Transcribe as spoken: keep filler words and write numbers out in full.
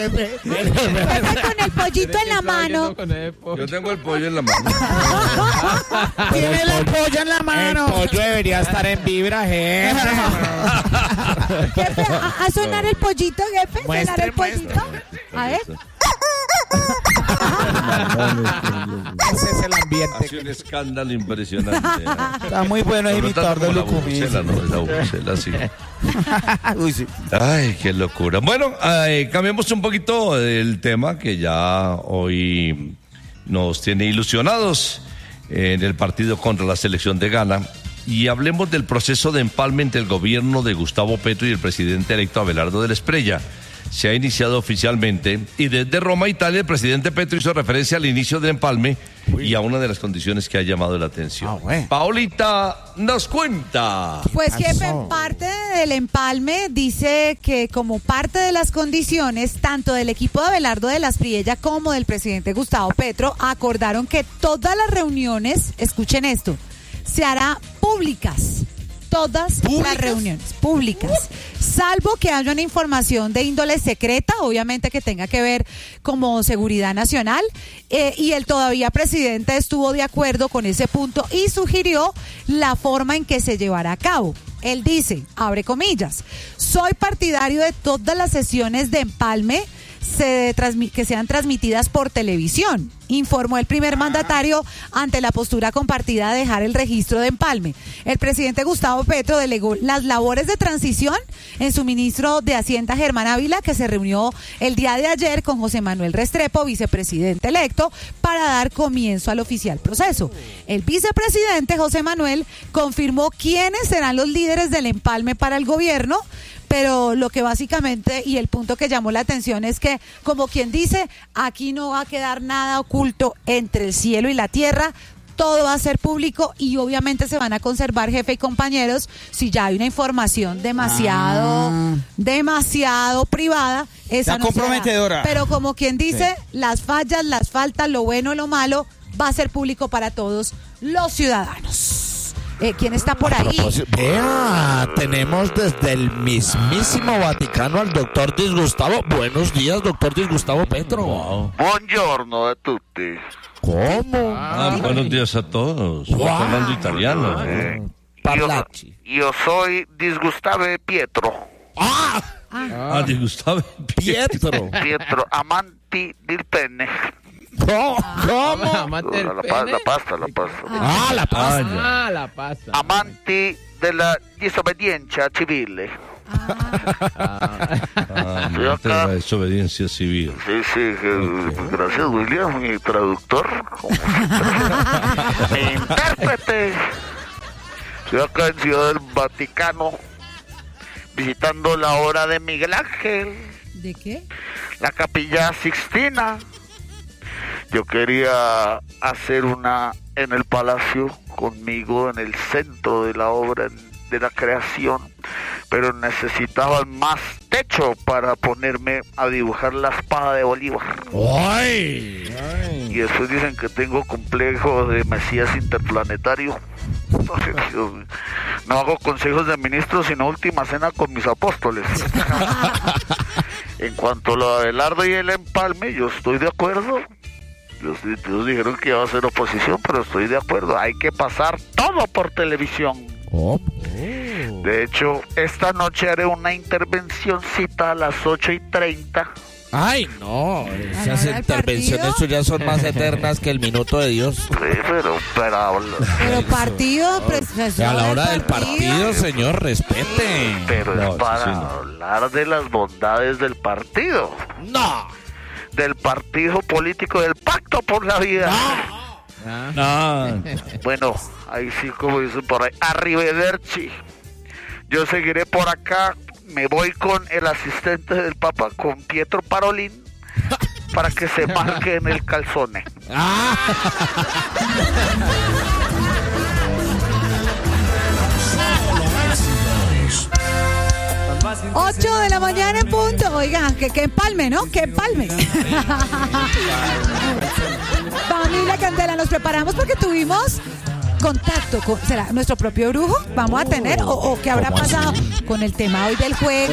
Jefe con el pollito en la mano. Yo tengo el pollo en la mano. Tiene el pollo en la mano. El pollo debería estar en vibra, jefe. Jefe, a, a sonar el pollito, jefe. Muestre, sonar el pollito. muestre. A ver. Ese es el ambiente. Hace un escándalo impresionante. Está muy bueno el imitador de Lucumí. La no, la bucela, sí. Uy, sí. Ay, qué locura. Bueno, eh, cambiemos un poquito el tema que ya hoy nos tiene ilusionados en el partido contra la selección de Ghana. Y hablemos del proceso de empalme entre el gobierno de Gustavo Petro y el presidente electo Abelardo de la Espriella. Se ha iniciado oficialmente y desde Roma, Italia, el presidente Petro hizo referencia al inicio del empalme Uy. y a una de las condiciones que ha llamado la atención. Ah, bueno. Paolita nos cuenta. Pues jefe, parte del empalme dice que como parte de las condiciones, tanto del equipo de Abelardo de la Espriella como del presidente Gustavo Petro acordaron que todas las reuniones, escuchen esto, se hará públicas. Todas ¿Públicas? las reuniones públicas, uh. salvo que haya una información de índole secreta, obviamente que tenga que ver como seguridad nacional, eh, y el todavía presidente estuvo de acuerdo con ese punto y sugirió la forma en que se llevará a cabo. Él dice, abre comillas, soy partidario de todas las sesiones de empalme se transmi- que sean transmitidas por televisión, informó el primer mandatario ante la postura compartida de dejar el registro de empalme. El presidente Gustavo Petro delegó las labores de transición en su ministro de Hacienda, Germán Ávila, que se reunió el día de ayer con José Manuel Restrepo, vicepresidente electo, para dar comienzo al oficial proceso. El vicepresidente José Manuel confirmó quiénes serán los líderes del empalme para el gobierno, pero lo que básicamente, y el punto que llamó la atención es que, como quien dice, aquí no va a quedar nada oculto entre el cielo y la tierra, todo va a ser público y obviamente se van a conservar, jefe y compañeros, si ya hay una información demasiado, ah. demasiado privada, esa no comprometedora. Será. Pero como quien dice, sí. las fallas, las faltas, lo bueno, lo malo, va a ser público para todos los ciudadanos. Eh, ¿Quién está por ahí? Vea, tenemos desde el mismísimo Vaticano al doctor Disgustavo. Buenos días, doctor Disgustavo Petro. Wow. Buongiorno a tutti. ¿Cómo? Ah, buenos días a todos. Wow. Está hablando italiano. Eh, Parlaci. Yo, yo soy Disgustavo Pietro. Ah, ah. ah Disgustavo Pietro. Pietro, amanti del pene. ¿Cómo? ¿Cómo? La, la, la pasta, la pasta. Ah, la pasta. Ah, la pasta. Amanti della disobbedienza civile. Ah, ah la desobediencia civil. Sí, sí, okay. Gracias William, mi traductor. Mi intérprete. Estoy acá en Ciudad del Vaticano visitando la obra de Miguel Ángel. ¿De qué? La Capilla Sixtina. Yo quería hacer una en el palacio conmigo, en el centro de la obra de la creación, pero necesitaba más techo para ponerme a dibujar la espada de Bolívar. ¡Ay! Y después dicen que tengo complejo de Mesías interplanetario. No hago consejos de ministros, sino última cena con mis apóstoles. En cuanto a lo de Abelardo y el empalme, yo estoy de acuerdo. Los diputados dijeron que iba a ser oposición, pero estoy de acuerdo. Hay que pasar todo por televisión. Oh. De hecho, esta noche haré una intervencióncita a las ocho y treinta. Ay, no, esas intervenciones suyas son más eternas que el minuto de Dios. Sí, pero para Pero partido, pues, a la hora del partido, señor, respete. Pero no, es para sí, no. hablar de las bondades del partido. No. Del partido político, del pacto por la vida. No. No. Bueno, ahí sí, como dicen por ahí, arrivederci. Yo seguiré por acá. Me voy con el asistente del Papa, con Pietro Parolin, para que se marque en el calzone. Ah. ocho de la mañana en punto. Oiga, que, que empalme, ¿no? Que empalme. Familia Candela, nos preparamos porque tuvimos contacto con, ¿será nuestro propio brujo? ¿Vamos a tener? ¿O, o qué habrá pasado con el tema hoy del juego?